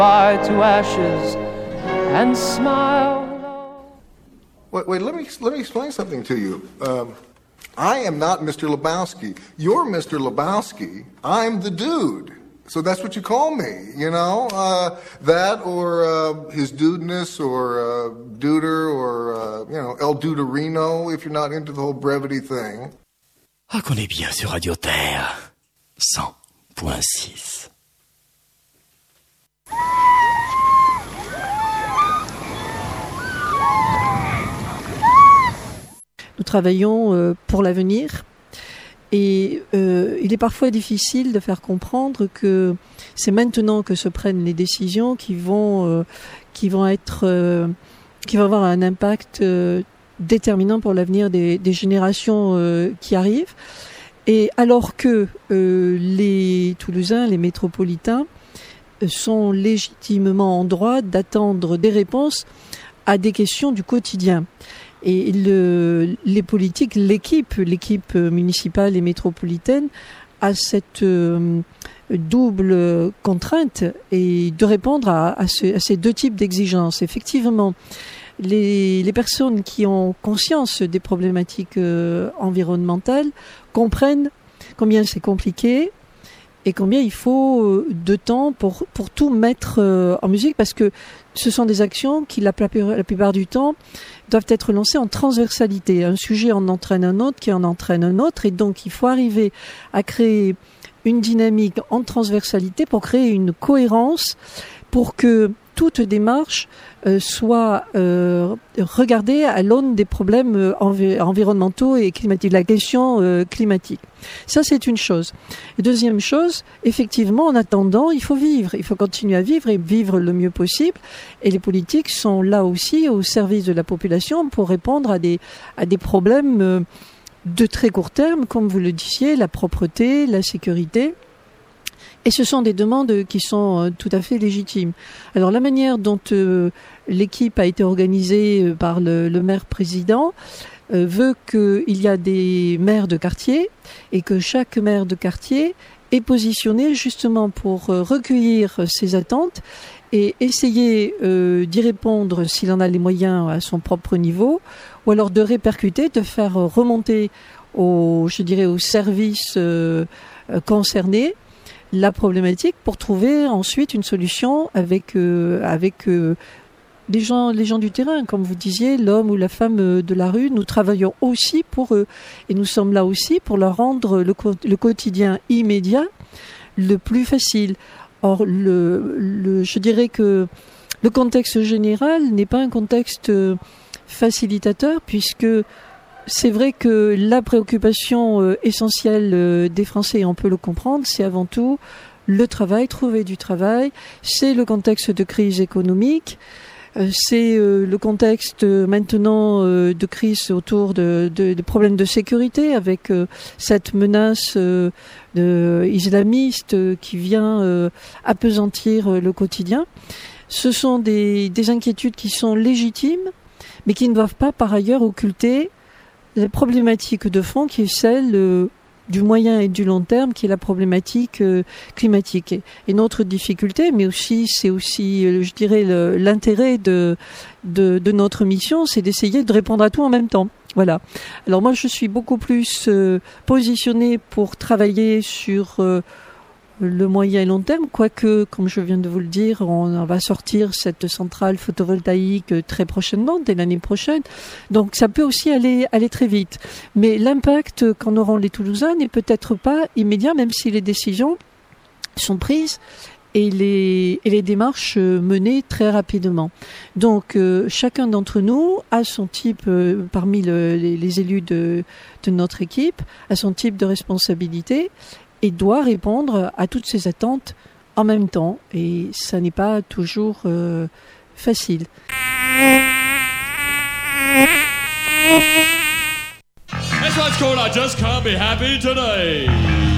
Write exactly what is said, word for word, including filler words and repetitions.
Bye to ashes and smile. Wait, wait, let me let me explain something to you. Um, I am not Mister Lebowski. You're Mister Lebowski. I'm the dude. So that's what you call me, you know? Uh, that or uh, his dudeness or uh, duder or, uh, you know, El Duderino if you're not into the whole brevity thing. Ah, qu'on est bien sur Radio Terre. cent point six. Nous travaillons euh, pour l'avenir et euh, il est parfois difficile de faire comprendre que c'est maintenant que se prennent les décisions qui vont, euh, qui vont être, euh, qui vont avoir un impact euh, déterminant pour l'avenir des, des générations euh, qui arrivent. Et alors que euh, les Toulousains, les métropolitains, sont légitimement en droit d'attendre des réponses à des questions du quotidien. Et le, les politiques, l'équipe, l'équipe municipale et métropolitaine a cette euh, double contrainte et de répondre à, à, ce, à ces deux types d'exigences. Effectivement, les, les personnes qui ont conscience des problématiques euh, environnementales comprennent combien c'est compliqué et combien il faut de temps pour, pour tout mettre euh, en musique, parce que ce sont des actions qui, la, la plupart du temps, doivent être lancées en transversalité. Un sujet en entraîne un autre, qui en entraîne un autre, et donc il faut arriver à créer une dynamique en transversalité pour créer une cohérence, pour que toute démarche euh, soit euh, regardée à l'aune des problèmes euh, env- environnementaux et climatiques, la question euh, climatique. Ça, c'est une chose. Et deuxième chose, effectivement, en attendant, il faut vivre. Il faut continuer à vivre et vivre le mieux possible. Et les politiques sont là aussi au service de la population pour répondre à des, à des problèmes euh, de très court terme, comme vous le disiez, la propreté, la sécurité. Et ce sont des demandes qui sont euh, tout à fait légitimes. Alors la manière dont euh, l'équipe a été organisée euh, par le, le maire-président euh, veut qu'il y a des maires de quartier et que chaque maire de quartier est positionné justement pour euh, recueillir ses attentes et essayer euh, d'y répondre s'il en a les moyens à son propre niveau, ou alors de répercuter, de faire remonter au, je dirais, aux services euh, concernés la problématique pour trouver ensuite une solution avec euh, avec euh, les gens les gens du terrain, comme vous disiez, l'homme ou la femme de la rue. Nous travaillons aussi pour eux et nous sommes là aussi pour leur rendre le, le quotidien immédiat le plus facile. Or, le, le je dirais que le contexte général n'est pas un contexte facilitateur, puisque c'est vrai que la préoccupation euh, essentielle euh, des Français, et on peut le comprendre, c'est avant tout le travail, trouver du travail, c'est le contexte de crise économique, euh, c'est euh, le contexte euh, maintenant euh, de crise autour de, de, de problèmes de sécurité, avec euh, cette menace euh, de, islamiste euh, qui vient euh, appesantir euh, le quotidien. Ce sont des, des inquiétudes qui sont légitimes, mais qui ne doivent pas par ailleurs occulter la problématique de fond qui est celle euh, du moyen et du long terme, qui est la problématique euh, climatique. Et, et notre difficulté, mais aussi c'est aussi, euh, je dirais, le, l'intérêt de, de de notre mission, c'est d'essayer de répondre à tout en même temps. Voilà. Alors moi, je suis beaucoup plus euh, positionnée pour travailler sur euh, le moyen et long terme, quoique, comme je viens de vous le dire, on va sortir cette centrale photovoltaïque très prochainement, dès l'année prochaine. Donc ça peut aussi aller, aller très vite. Mais l'impact qu'en auront les Toulousains n'est peut-être pas immédiat, même si les décisions sont prises et les, et les démarches menées très rapidement. Donc euh, chacun d'entre nous a son type, euh, parmi le, les, les élus de, de notre équipe, a son type de responsabilité, et doit répondre à toutes ces attentes en même temps. Et ça n'est pas toujours euh, facile. That's what's called I Just Can't Be Happy Today.